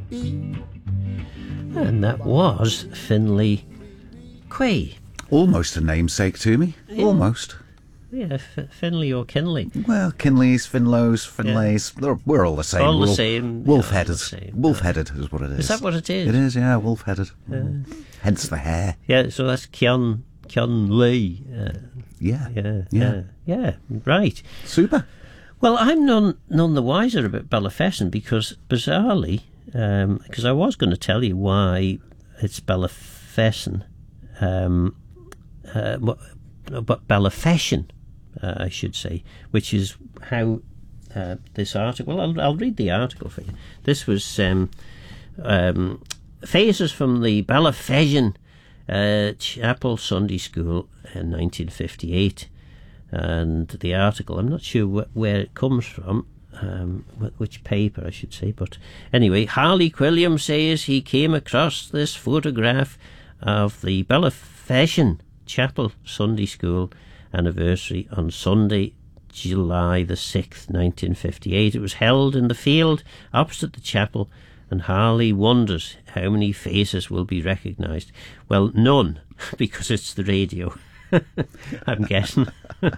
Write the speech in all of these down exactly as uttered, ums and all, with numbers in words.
And that was Finlay Quay. Almost a namesake to me. Yeah. Almost. Yeah, F- Finlay or Kinley. Well, Kinleys, Finlows, Finlays, yeah. We're all the same. All we're the all same. Wolf-headed. Yeah, Wolf-headed is what it is. Is that what it is? It is, yeah, wolf-headed. Uh, Hence the hair. Yeah, so that's Kion, Kionley. Uh, yeah. Yeah. Yeah. Uh, yeah, right. Super. Well, I'm none, none the wiser about Ballafesson because, bizarrely, because um, I was going to tell you why it's Ballafesson, um, uh, but Ballafession, uh, I should say, which is how uh, this article, well, I'll, I'll read the article for you. This was um, um, phases from the Ballafession uh, Chapel Sunday School in nineteen fifty-eight. And the article, I'm not sure wh- where it comes from, um, wh- which paper I should say, but anyway, Harley Quilliam says he came across this photograph of the Ballafession Chapel Sunday School anniversary on Sunday, July the sixth, nineteen fifty-eight. It was held in the field opposite the chapel, and Harley wonders how many faces will be recognised. Well, none, because it's the radio. I'm guessing.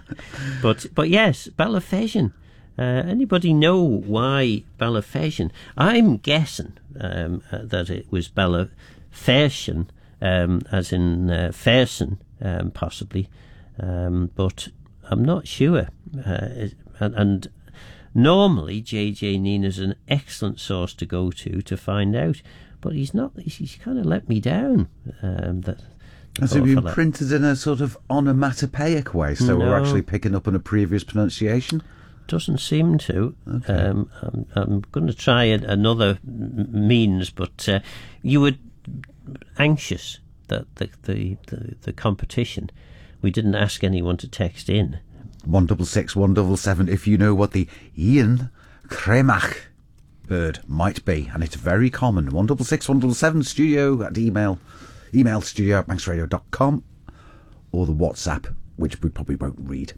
but but yes, Ballafession. Uh, anybody know why Ballafession? I'm guessing um, uh, that it was Ballafession, um, as in uh, Fersen, um, possibly. Um, but I'm not sure. Uh, and, and normally, J J Nina's an excellent source to go to to find out. But he's not. He's, he's kind of let me down. Um, that. Has it been printed in a sort of onomatopoeic way, so no, we're actually picking up on a previous pronunciation? Doesn't seem to. Okay. Um, I'm, I'm going to try another means, but uh, you were anxious that the, the, the, the competition, we didn't ask anyone to text in. one six six, one seven seven if you know what the Ian Cremach bird might be, and it's very common. one six six, one seven seven studio at email. Email studio at manx radio dot com, or the WhatsApp, which we probably won't read.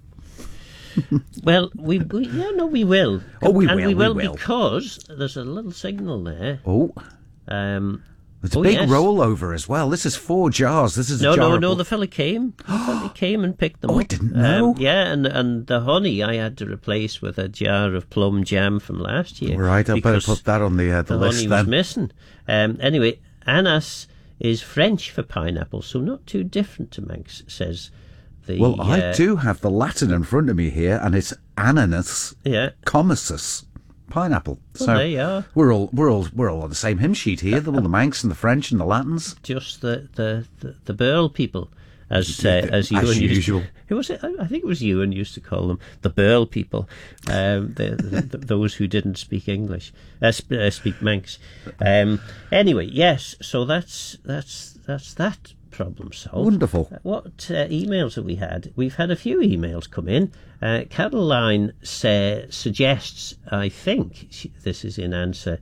Well, we, we yeah, no, we will. Oh, we and will, we will, we will. because there's a little signal there. Oh, um, it's a oh, big yes. rollover as well. This is four jars. This is no, a jar no, of no. bo- The fella came. The fella came and picked them oh, up. I didn't know. Um, yeah, and and the honey I had to replace with a jar of plum jam from last year. Right, I better put that on the uh, the, the list honey then. was missing. Um, anyway, Anas is French for pineapple, so not too different to Manx, says the... Well, I uh, do have the Latin in front of me here, and it's ananas yeah. commissus, pineapple. Well, so there you are. We're all we're all we're all on the same hymn sheet here. The, the Manx and the French and the Latins. Just the the the, the Burl people, as uh, as you as usual. Used, who was it? I think it was Ewan used to call them the Burl people, um, the, the, the, those who didn't speak English, uh, sp- uh, speak Manx. Um, anyway, yes. So that's that's that's that problem solved. Wonderful. Uh, what uh, emails have we had? We've had a few emails come in. Uh, Caroline say, suggests, I think she, this is in answer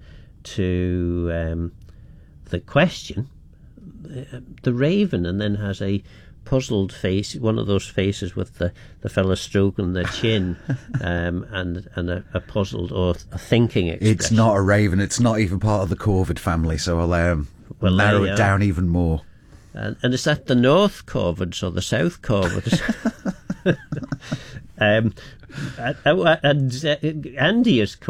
to um, the question, the, the raven, and then has a puzzled face, one of those faces with the, the fella stroking their chin, um, and and a, a puzzled or a thinking expression. It's not a raven. It's not even part of the Corvid family, so I'll um, Well, narrow there it you down even more. And, and is that the North Corvids or the South Corvids? um, and, and uh, Andy has